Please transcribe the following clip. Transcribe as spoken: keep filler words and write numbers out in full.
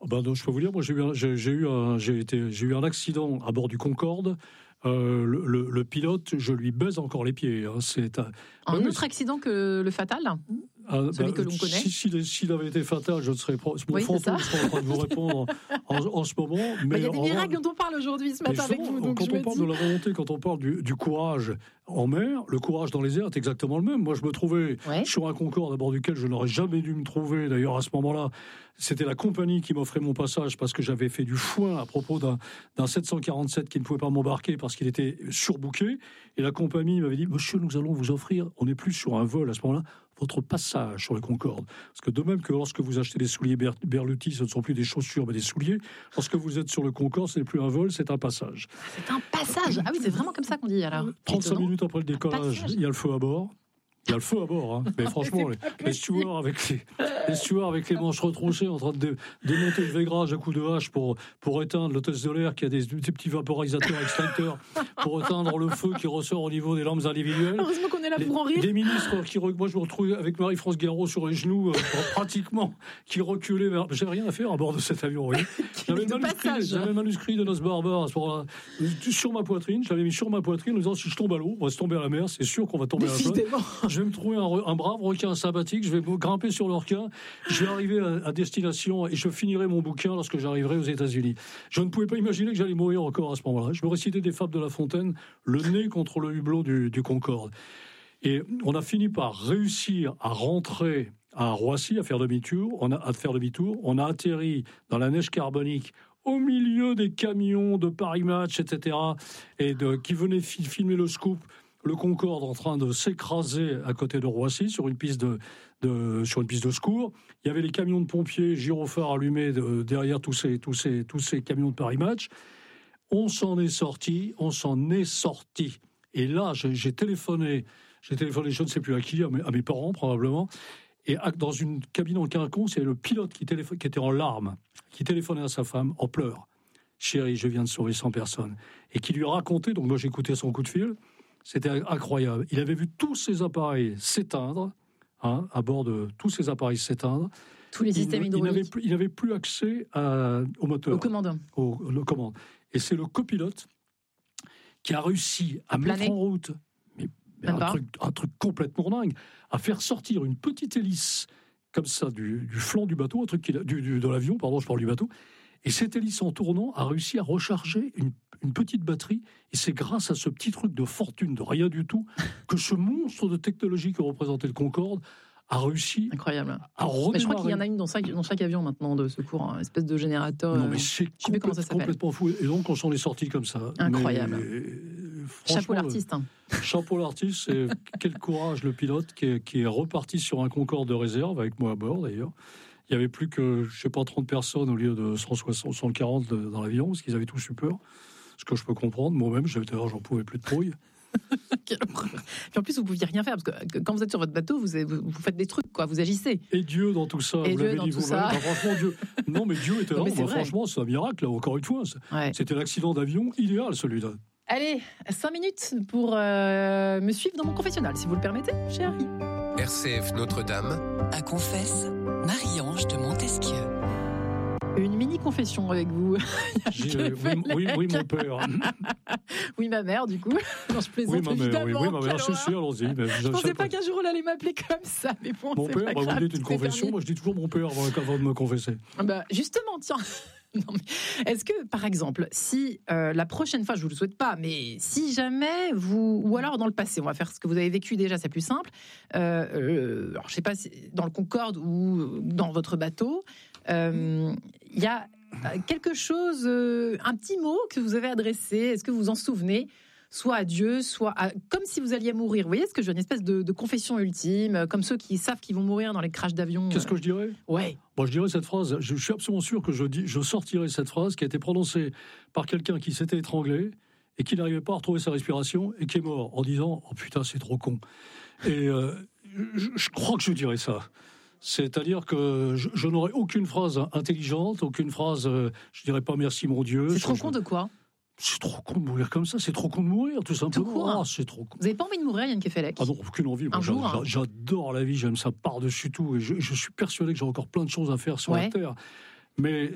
Ben non, je peux vous dire, moi j'ai eu un, j'ai, j'ai eu un, j'ai été, j'ai eu un accident à bord du Concorde. Euh, le, le, le pilote, je lui baise encore les pieds. Hein. C'est un, un oui, autre accident que le fatal, ah, celui bah, que l'on connaît. Si, si, s'il avait été fatal, je ne serais pas. Mon oui, fantôme serait en train de vous répondre en, en ce moment. Mais bah, il y a des miracles en... dont on parle aujourd'hui ce matin avec vous. Donc quand je on me parle dis... de la volonté, quand on parle du, du courage en mer, le courage dans les airs est exactement le même. Moi, je me trouvais ouais. sur un Concorde à bord duquel je n'aurais jamais dû me trouver. D'ailleurs, à ce moment-là, c'était la compagnie qui m'offrait mon passage parce que j'avais fait du foin à propos d'un, d'un sept cent quarante-sept qui ne pouvait pas m'embarquer parce qu'il était surbooké. Et la compagnie m'avait dit, monsieur, nous allons vous offrir, on n'est plus sur un vol à ce moment-là, votre passage sur le Concorde. Parce que de même que lorsque vous achetez des souliers Ber- Berluti, ce ne sont plus des chaussures, mais des souliers. Lorsque vous êtes sur le Concorde, ce n'est plus un vol, c'est un passage. C'est un passage. Ah oui, c'est vraiment comme ça qu'on dit alors. trente-cinq minutes après le décollage, il y a le feu à bord. Il y a le feu à bord, hein. Mais franchement, les, les stewards avec les, les stewards avec les manches retroussées en train de dé, démonter le vaigrage à coups de hache pour, pour éteindre l'hôtesse de l'air qui a des, des petits vaporisateurs extincteurs pour éteindre le feu qui ressort au niveau des lampes individuelles. Heureusement qu'on est là pour en rire. Les ministres qui, moi je me retrouve avec Marie-France Guéraud sur les genoux, euh, pratiquement, qui reculaient vers, j'avais rien à faire à bord de cet avion, vous voyez. J'avais le manuscrit, j'avais le manuscrit de Nos Barbares à ce moment-là, sur ma poitrine, je l'avais mis sur ma poitrine en disant si je tombe à l'eau, on va se tomber à la mer, c'est sûr qu'on va tomber à la flotte. Je vais me trouver un, un brave requin sympathique, je vais me grimper sur le requin, je vais arriver à, à destination et je finirai mon bouquin lorsque j'arriverai aux États-Unis. Je ne pouvais pas imaginer que j'allais mourir encore à ce moment-là. Je me récitais des fables de La Fontaine, le nez contre le hublot du, du Concorde. Et on a fini par réussir à rentrer à Roissy, à faire demi-tour. On a à faire demi-tour. On a atterri dans la neige carbonique au milieu des camions de Paris Match, et cetera, et de, qui venaient fi- filmer le scoop. Le Concorde en train de s'écraser à côté de Roissy sur une piste de, de sur une piste de secours. Il y avait les camions de pompiers, gyrophares allumés de, derrière tous ces tous ces tous ces camions de Paris Match. On s'en est sorti, on s'en est sorti. Et là, j'ai, j'ai téléphoné, j'ai téléphoné, je ne sais plus à qui, à mes, à mes parents probablement. Et dans une cabine en quinconce, il y avait le pilote qui, téléphone, qui était en larmes, qui téléphonait à sa femme en pleurs. Chérie, je viens de sauver cent personnes. Et qui lui racontait, donc moi j'écoutais son coup de fil. C'était incroyable. Il avait vu tous ses appareils s'éteindre, hein, à bord de tous ces appareils s'éteindre. Tous les systèmes il, hydrauliques. Il n'avait plus, il n'avait plus accès à, au moteur. Au commandant. Au, au commande. Et c'est le copilote qui a réussi à, à mettre en route mais, mais un, truc, un truc complètement dingue, à faire sortir une petite hélice comme ça du, du flanc du bateau, un truc qui, du, du, de l'avion, pardon, je parle du bateau. Et cette hélice, en tournant, a réussi à recharger une, une petite batterie. Et c'est grâce à ce petit truc de fortune, de rien du tout, que ce monstre de technologie que représentait le Concorde a réussi Incroyable. à redémarrer. Mais je crois qu'il y en a une dans chaque, dans chaque avion maintenant de secours, une espèce de générateur. Non, mais c'est je sais plus comment ça s'appelle. Complètement fou. Et donc, on s'en est sorti comme ça. Incroyable. Mais, chapeau l'artiste. Hein. Chapeau l'artiste. Et quel courage le pilote qui est, qui est reparti sur un Concorde de réserve, avec moi à bord d'ailleurs. Il n'y avait plus que, je ne sais pas, trente personnes au lieu de cent soixante, cent quarante dans l'avion, parce qu'ils avaient tous eu peur. Ce que je peux comprendre. Moi-même, j'avais d'ailleurs, j'en pouvais plus de trouille. Puis en plus, vous ne pouviez rien faire, parce que quand vous êtes sur votre bateau, vous, vous, vous faites des trucs, quoi, vous agissez. Et Dieu dans tout ça, Et vous Dieu l'avez dans dit tout vous-même. ça. Bah, franchement, Dieu. Non, mais Dieu était là. Bah, franchement, c'est un miracle, là, encore une fois. Ouais. C'était l'accident d'avion idéal, celui-là. Allez, cinq minutes pour euh, me suivre dans mon confessionnal, si vous le permettez, chérie. R C F Notre-Dame. À Confesse, Marie-Ange de Montesquieu. Une mini-confession avec vous. J'ai, oui, oui, oui, mon père. Oui, ma mère, du coup. Non, je plaisante, oui, ma mère, évidemment. Oui, oui, ma mère, c'est sûr, allons-y. Mais je ne pensais pas qu'un jour, elle allait m'appeler comme ça, mais bon, mon c'est père, pas bah, grave, vous dites une confession, permis. Moi, je dis toujours mon père avant, avant de me confesser. Bah, justement, tiens. Non, mais est-ce que, par exemple, si euh, la prochaine fois, je vous le souhaite pas, mais si jamais vous, ou alors dans le passé, on va faire ce que vous avez vécu déjà, c'est plus simple. Euh, euh, alors, je sais pas, dans le Concorde ou dans votre bateau, il euh, y a quelque chose, euh, un petit mot que vous avez adressé. Est-ce que vous vous en souvenez? Soit à Dieu, soit à, comme si vous alliez mourir. Vous voyez ce que je veux, une espèce de, de confession ultime, comme ceux qui savent qu'ils vont mourir dans les crashs d'avion. Qu'est-ce que je dirais? Ouais. Bon, je dirais cette phrase. Je suis absolument sûr que je dis, je sortirai cette phrase qui a été prononcée par quelqu'un qui s'était étranglé et qui n'arrivait pas à retrouver sa respiration et qui est mort en disant « Oh putain, c'est trop con ». Et euh, je, je crois que je dirais ça. C'est-à-dire que je, je n'aurais aucune phrase intelligente, aucune phrase, euh, je dirais pas « Merci mon Dieu ». C'est trop je, con de quoi? C'est trop con de mourir comme ça, c'est trop con de mourir, tout simplement. Tout court, hein. Ah, c'est trop con. Vous n'avez pas envie de mourir, Yann Kefelec? Ah non, aucune envie. Moi, Un jour, hein. J'adore la vie, j'aime ça par-dessus tout. Et je, je suis persuadé que j'ai encore plein de choses à faire sur ouais. la Terre. Mais